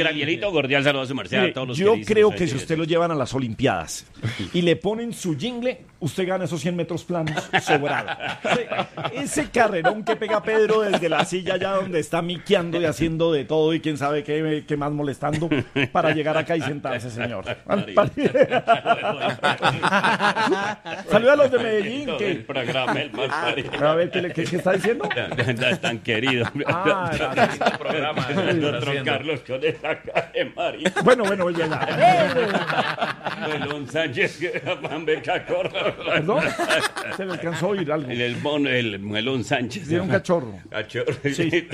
Gabrielito, cordial saludo a su merced, a todos los yo queridísimos creo que si oyentes. usted lo llevan a las Olimpiadas y le ponen su jingle, usted gana esos 100 metros planos sobrado. Ese carrerón que pega Pedro desde la silla allá donde está miqueando y haciendo de todo y quién sabe qué más molestando para llegar acá y sentarse, señor. Saluda a los de Medellín. Todo el programa, el más parido. A ver, ¿qué está diciendo? Tan querido. Este programa. Otro Carlos con esa cara de María. Bueno, ya. Melón Sánchez, Juan Beca Corra. ¿Perdón? Se le alcanzó a oír algo. El Melón Sánchez. Tiene un cachorro. Cachorro. Sí.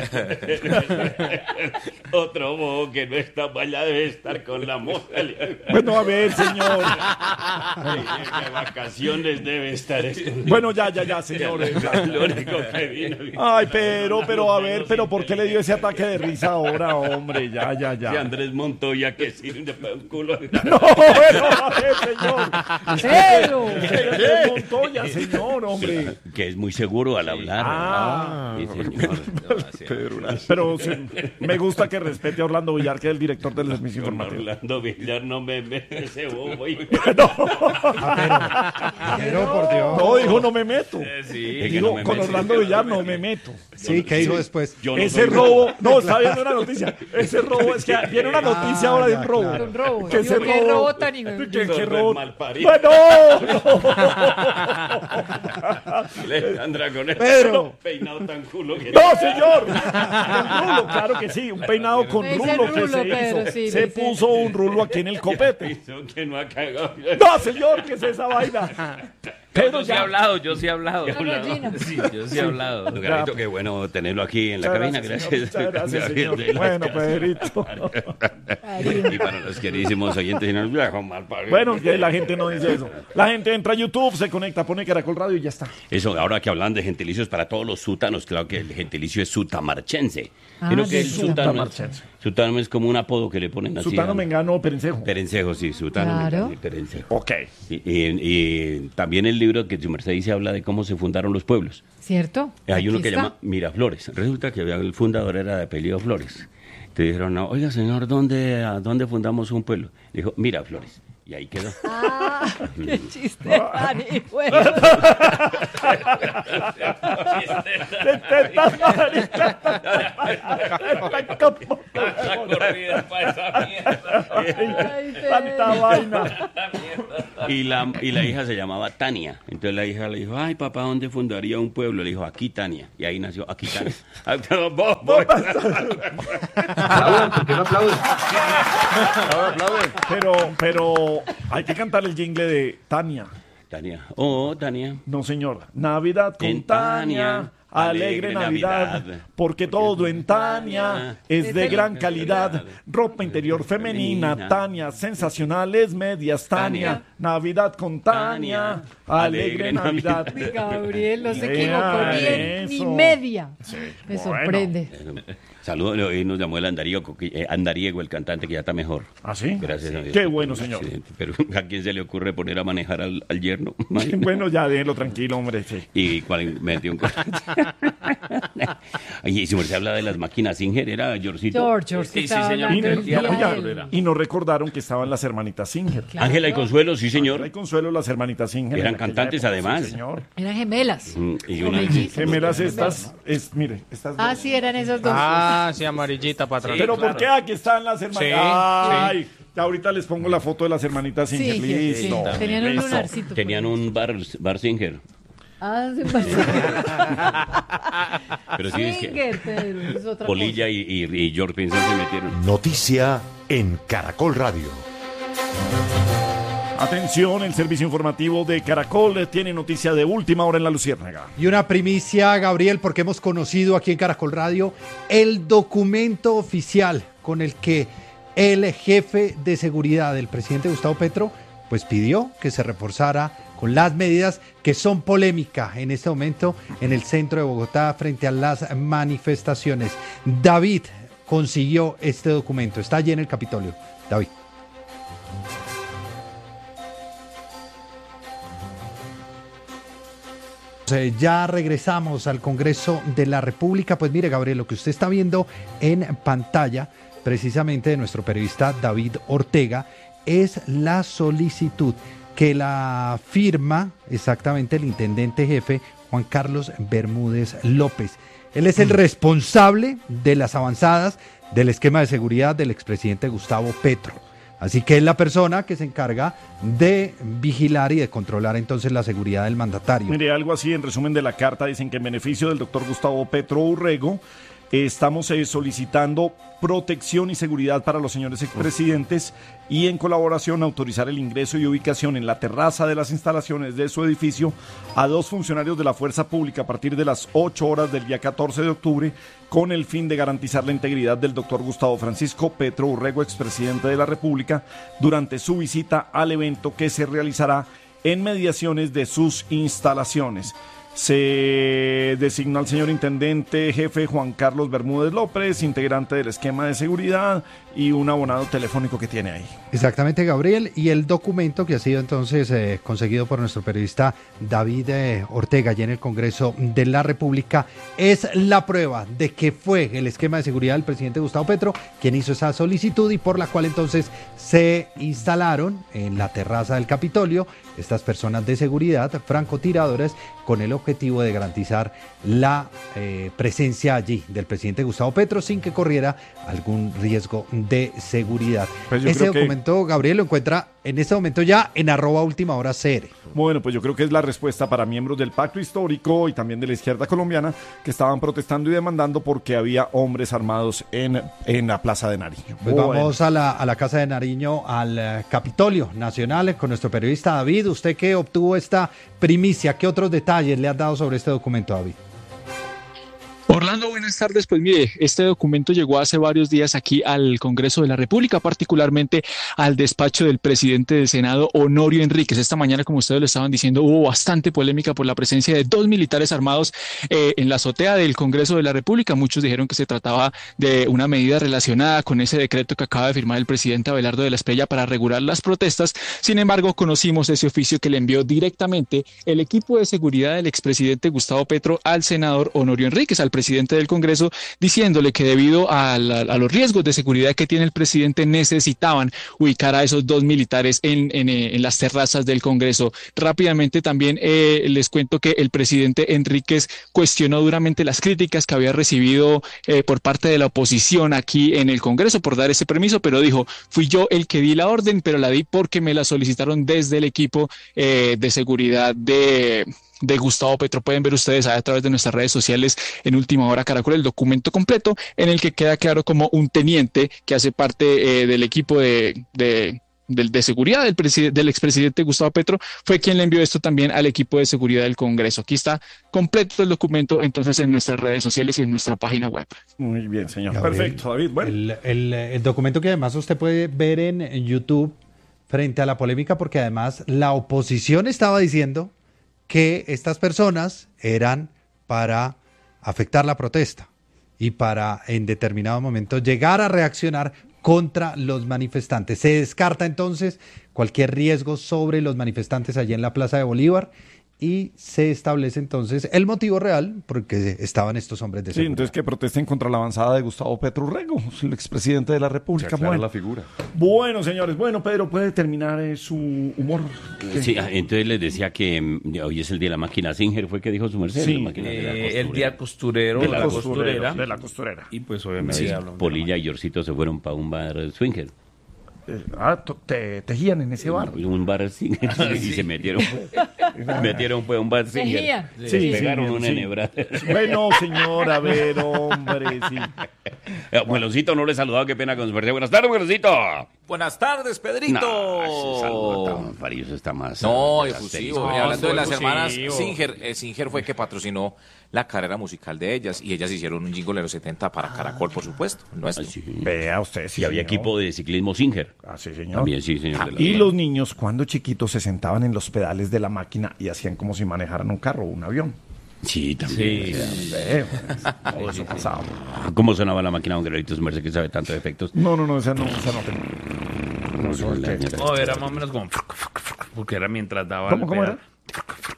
Otro bobo que no está para allá debe estar con la moza. Bueno, a ver, señor. De vacaciones debe estar esto. Bueno, ya, señor. Lo único que vino. Ay, pero, a ver, pero ¿por qué le dio ese ataque de risa ahora, hombre? Ya. Si Andrés Montoya que sirve para un culo. No, bueno, a ver, señor. Pero, Andrés Montoya, señor, hombre. Que es muy seguro al hablar. Sí, señor. Pero me gusta que respete a Orlando Villar, que es el director del servicio Con informativo. Orlando Villar no me mete ese bobo. Pero por Dios. No, dijo no me meto. Sí, Digo, con Orlando Villar no me meto. Sí, ¿qué dijo después? Yo no Ese soy- robo, no, está viendo una noticia. Ese robo, es que viene una noticia ahora de un robo. claro. un robo. Que ese Digo, ¿qué robo- robo tan hijo de- ¿Qué Sordo robo? es malparido. Bueno, Alejandra con ese Pedro. peinado tan culo que no, señor. Un rulo, claro que sí, un peinado con Me dice rulo que rulo, se Pedro, hizo. sí, Se me dice. puso un rulo aquí en el copete. hizo que no ha cagado. No, señor, ¿qué es esa vaina? Pedro, Yo sí he ya. hablado, yo sí he hablado. Una gallina. Sí, yo sí he hablado. Garito, qué bueno tenerlo aquí en la Muchas cabina. gracias, Gracias. señor. Muchas gracias, señor. Bueno, Pedrito. Y para los queridísimos oyentes, no viejo malparido. Bueno, que la gente no dice eso. La gente entra a YouTube, se conecta, pone Caracol Radio y ya está. Eso, ahora que hablan de gentilicios para todos los sútanos, claro que el gentilicio es sutamarchense. Ah, Creo que el sí. Sutamarchense. sutano es como un apodo que le ponen así. Sutano a- Mengano Perencejo. Perencejo, sí, sutano Claro. Mengano y Perencejo. Ok. Y también el libro que su merced dice habla de cómo se fundaron los pueblos. ¿Cierto? Hay uno Aquí que está. llama Miraflores. Resulta que el fundador era de apellido Flores. Te dijeron, no, oiga señor, ¿a dónde fundamos un pueblo? Dijo, Miraflores. Y ahí quedó. Ah, qué chiste tan bueno. Ay, Tanta Pedro. vaina. Y la hija se llamaba Tania. Entonces la hija le dijo, ay papá, ¿dónde fundaría un pueblo? Le dijo, aquí Tania. Y ahí nació Aquitania. Vos, Aplaudan, ¿por qué no aplauden? Pero hay que cantar el jingle de Tania. Tania. Oh, Tania. No, señor. Navidad con En Tania. Tania, Alegre Navidad, porque todo en Tania es de gran calidad. Ropa interior femenina, Tania, sensacionales medias, Tania. Navidad con Tania, alegre Navidad. Uy, Gabriel, no se Vea equivocó ni eso. media. Me bueno. sorprende. Saludos, hoy nos llamó el Andariego, el cantante, que ya está mejor. ¿Ah, sí? Gracias a Dios. Qué bueno, señor. Sí, pero ¿a quién se le ocurre poner a manejar al yerno? Bueno, ya déjelo tranquilo, hombre. Sí. Y cuál metió un Oye, y si se habla de las máquinas Singer, era Georgito. George, Sí, que sí, estaba señor. Y, hablando del día oiga, del- y nos recordaron que estaban las hermanitas Singer. Ángela y Consuelo, sí, señor. Hay Consuelo, las hermanitas Singer. Eran en aquella cantantes, época, además. Sí, señor. Eran gemelas. Y una Gemelas estas, mire, estas Ah, dos. sí, eran esas dos. Ah, sí, amarillita para atrás. Pero ¿por qué aquí están las hermanitas? Sí, Ay, ya ahorita les pongo la foto de las hermanitas Sí, Singer. sí, sí. Listo. Tenían un listo. lunarcito. tenían un bar Singer. Ah, se pasó. Pero sí es que Singer, Pedro, es otra Polilla y George Pinson se metieron. Noticia en Caracol Radio. Atención, el servicio informativo de Caracol tiene noticia de última hora en la Luciérnaga. Y una primicia, Gabriel, porque hemos conocido aquí en Caracol Radio el documento oficial con el que el jefe de seguridad del presidente Gustavo Petro pues pidió que se reforzara con las medidas que son polémicas en este momento en el centro de Bogotá frente a las manifestaciones. David consiguió este documento, está allí en el Capitolio. David. Ya regresamos al Congreso de la República. Pues mire, Gabriel, lo que usted está viendo en pantalla precisamente de nuestro periodista David Ortega, es la solicitud que la firma exactamente el intendente jefe Juan Carlos Bermúdez López. Él es el responsable de las avanzadas del esquema de seguridad del expresidente Gustavo Petro. Así que es la persona que se encarga de vigilar y de controlar entonces la seguridad del mandatario. Mire, algo así en resumen de la carta, dicen que en beneficio del doctor Gustavo Petro Urrego, estamos solicitando protección y seguridad para los señores expresidentes y en colaboración autorizar el ingreso y ubicación en la terraza de las instalaciones de su edificio a 2 funcionarios de la fuerza pública a partir de las 8 horas del día 14 de octubre con el fin de garantizar la integridad del doctor Gustavo Francisco Petro Urrego, expresidente de la República, durante su visita al evento que se realizará en mediaciones de sus instalaciones. Se designó al señor intendente jefe Juan Carlos Bermúdez López, integrante del esquema de seguridad, y un abonado telefónico que tiene ahí. Exactamente, Gabriel, y el documento que ha sido entonces conseguido por nuestro periodista David Ortega allí en el Congreso de la República es la prueba de que fue el esquema de seguridad del presidente Gustavo Petro quien hizo esa solicitud y por la cual entonces se instalaron en la terraza del Capitolio estas personas de seguridad, francotiradores, con el objetivo de garantizar la presencia allí del presidente Gustavo Petro sin que corriera algún riesgo de seguridad. Pues yo ese creo documento, Gabriel, lo encuentra en este momento ya en @ultimahora.cr. Bueno, pues yo creo que es la respuesta para miembros del Pacto Histórico y también de la izquierda colombiana que estaban protestando y demandando porque había hombres armados en la Plaza de Nariño. Pues bueno, vamos a la Casa de Nariño, al Capitolio Nacional, con nuestro periodista David. Usted que obtuvo esta primicia, ¿qué otros detalles le han dado sobre este documento, David? Orlando, buenas tardes. Pues mire, este documento llegó hace varios días aquí al Congreso de la República, particularmente al despacho del presidente del Senado, Honorio Enríquez. Esta mañana, como ustedes lo estaban diciendo, hubo bastante polémica por la presencia de 2 militares armados en la azotea del Congreso de la República. Muchos dijeron que se trataba de una medida relacionada con ese decreto que acaba de firmar el presidente Abelardo de la Espriella para regular las protestas. Sin embargo, conocimos ese oficio que le envió directamente el equipo de seguridad del expresidente Gustavo Petro al senador Honorio Enríquez, al presidente del Congreso, diciéndole que debido a los riesgos de seguridad que tiene el presidente necesitaban ubicar a esos 2 militares en las terrazas del Congreso. Rápidamente también les cuento que el presidente Enríquez cuestionó duramente las críticas que había recibido por parte de la oposición aquí en el Congreso por dar ese permiso, pero dijo, fui yo el que di la orden, pero la di porque me la solicitaron desde el equipo de seguridad de Gustavo Petro. Pueden ver ustedes a través de nuestras redes sociales en Última Hora Caracol el documento completo en el que queda claro como un teniente que hace parte del equipo de seguridad del expresidente Gustavo Petro fue quien le envió esto también al equipo de seguridad del Congreso. Aquí está completo el documento entonces en nuestras redes sociales y en nuestra página web. Muy bien, señor. Gabriel, Perfecto, David. Bueno. El documento que además usted puede ver en YouTube frente a la polémica, porque además la oposición estaba diciendo que estas personas eran para afectar la protesta y para en determinado momento llegar a reaccionar contra los manifestantes. Se descarta entonces cualquier riesgo sobre los manifestantes allí en la Plaza de Bolívar y se establece entonces el motivo real porque estaban estos hombres de seguridad. Sí, entonces que protesten contra la avanzada de Gustavo Petro Urrego, el expresidente de la República. Bueno, la figura. Bueno, señores, bueno, Pedro, ¿puede terminar su humor? Sí, entonces les decía que hoy es el día de la máquina Singer, fue que dijo su merced. Sí, la máquina de la costura. El día costurero, De la la costurera. De la costurera. Y pues obviamente Sí, hablamos de Polilla y Yorcito se fueron para un bar swinger. Te tejían en ese bar. Un bar swinger y se metieron pues un bar swinger. Tejía. Se Sí, pegaron sí, una sí. enhebrada. Bueno, señor, a ver, hombre, sí. Abuelocito no le saludaba, qué pena con su merced. Buenas tardes, abuelocito. Buenas tardes, Pedrito. No, ese saludo tan farioso está más. No, asterisco. efusivo. Y hablando de las efusivo. hermanas Singer, Singer fue que patrocinó la carrera musical de ellas y ellas hicieron un jingle en los 70 para Caracol, por supuesto, el nuestro. Ah, sí. Vea usted, sí. Y había señor. equipo de ciclismo Singer. Ah, sí, señor. También, sí, señor. de la Y Vía. los niños, cuando chiquitos, se sentaban en los pedales de la máquina y hacían como si manejaran un carro o un avión. Sí, también. Sí. o sea, Todo eso pasaba. ¿Cómo sonaba la máquina, don Guerrerito? Su merced que sabe tanto de efectos. No, esa no tenía. No, eso es que- No, era más o menos como porque era mientras daba ¿Cómo el era? pedal.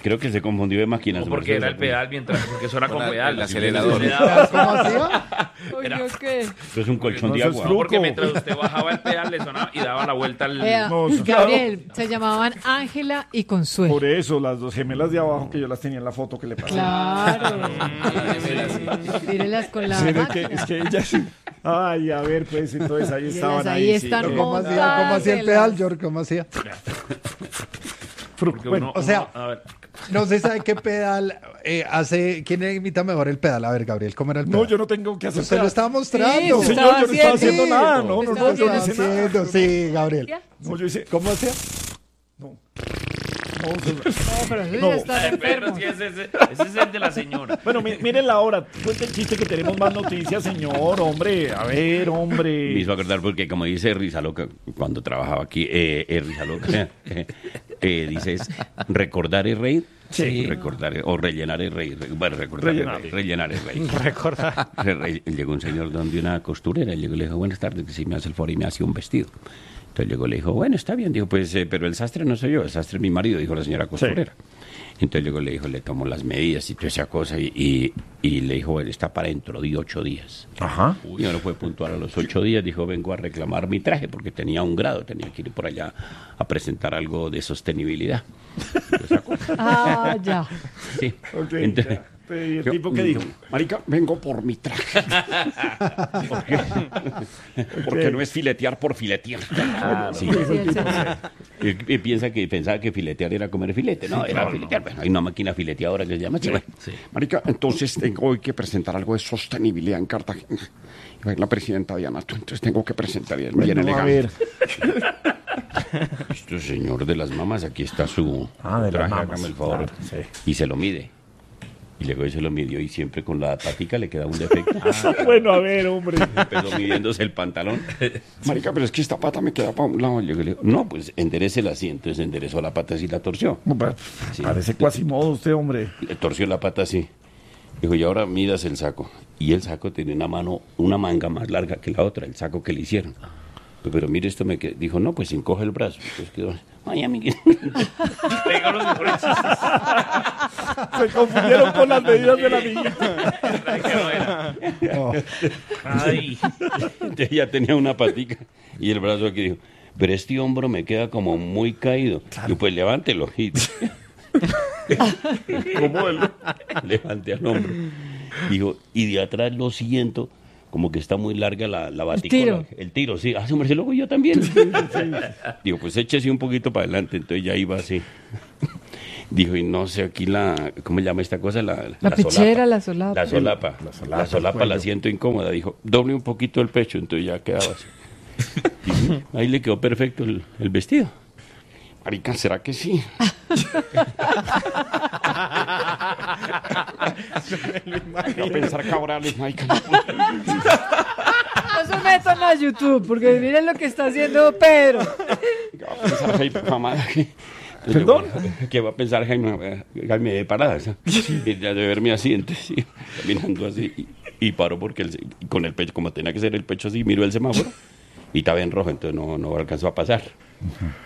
creo que se confundió de máquina. No, porque era el pedal porque eso era con pedal. el acelerador. ¿Cómo hacía? Uy, ¿yo qué? Eso es un colchón No, de eso es agua. truco. Porque mientras usted bajaba el pedal le sonaba y daba la vuelta al... Vea, No, eso- Gabriel, se llamaban Ángela y Consuelo. Por eso, las dos gemelas de abajo que yo las tenía en la foto que le pasé. Claro. Tírelas con la Sí, máquina. es que ellas... Ay, a ver, pues, entonces ahí Mírelas, estaban. ahí sí. están ¿Cómo hacía el pedal, George? ¿Cómo hacía? Porque Bueno, o sea, a ver, no se sabe qué pedal hace. ¿Quién imita mejor el pedal? A ver, Gabriel, ¿cómo era el pedal? No, yo no tengo que hacer Usted lo pedal. estaba Sí, mostrando. se Señor, yo no estaba haciendo. haciendo nada. No, no, Estaba no, yo no haciendo. hice nada. Haciendo, sí, Gabriel. No, yo hice... ¿Cómo hacía? No, No, pero eso No. ya está enfermo. pero sí, ese es el de la señora. Bueno, miren la hora. Cuente el chiste que tenemos más noticias, señor. Hombre, a ver, Me hombre. hizo acordar porque, como dice Rizaloca, cuando trabajaba aquí, Rizaloca, dice es recordar es reír. Sí. Recordar o rellenar es reír. Bueno, recordar Rellenar. es reír. Rellenar es reír. Recordar. Llegó un señor donde una costurera, llegó y le dijo, buenas tardes, que si me hace el favor y me hace un vestido. Entonces llegó y le dijo, bueno, está bien, dijo, pues, pero el sastre no soy yo, el sastre es mi marido, dijo la señora costurera. Entonces llegó y le dijo, le tomó las medidas y toda esa cosa y le dijo, bueno, está para dentro de 8 días. Ajá. Y no fue puntual a los 8 días, dijo, vengo a reclamar mi traje porque tenía un grado, tenía que ir por allá a presentar algo de sostenibilidad. Y lo sacó. Ah, ya. Sí. Ok, Entonces, ya. ¿Y el yo- tipo qué dijo? Marica, vengo por mi traje. Porque no es filetear por filetear. Sí. Sí, el señor. Y pensaba que filetear era comer filete. No, era filetear. Bueno, hay una máquina fileteadora que se llama Chihuahua. Marica, entonces tengo hoy que presentar algo de sostenibilidad en Cartagena. Y va a ir la presidenta Diana, entonces tengo que presentar y es bien Bueno, a elegante. ver. Este señor de las mamás, aquí está su De las traje, mamas, hágame el favor. claro, sí. Y se lo mide. Y luego se lo midió y siempre con la patica le queda un defecto. Bueno, a ver, hombre. Empezó midiéndose el pantalón. Marica, pero es que esta pata me queda para un lado. Y luego le digo, no, pues enderécela así. Entonces enderezó la pata así y la torció. Sí. Parece Quasimodo usted, hombre. Le torció la pata así. Dijo, y ahora midas el saco. Y el saco tenía una manga más larga que la otra, el saco que le hicieron. Pero mire, esto me quedó. Dijo, no, pues encoge el brazo. Entonces quedó, ay, amiguito. Pegó los mejores chistes. Se confundieron con las medidas de la niña. Que no era. Ay. Entonces ya tenía una patica y el brazo aquí dijo, pero este hombro me queda como muy caído. Y pues levántelo. Y ¿Cómo él? levanté al hombro. Dijo, y de atrás lo siento como que está muy larga la baticola. tiro. El tiro, sí. Ah, hombre, luego yo también. Digo, pues échese un poquito para adelante. Entonces ya iba así. Dijo, y no sé, aquí ¿cómo se llama esta cosa? La pichera, la solapa. La solapa. La solapa la siento incómoda. Dijo, doble un poquito el pecho. Entonces ya quedaba así. Y ahí le quedó perfecto el vestido. Marica, ¿será que sí? Voy a pensar cabrales, marica. No se metan a YouTube, porque miren lo que está haciendo Pedro. ¿Qué va a pensar Jaime, mamá? ¿Perdón? ¿Qué va a pensar Jaime de parada? De verme así, entonces, sí, caminando así. Y paró porque con el pecho, como tenía que ser el pecho así, miró el semáforo y estaba en rojo, entonces no alcanzó a pasar.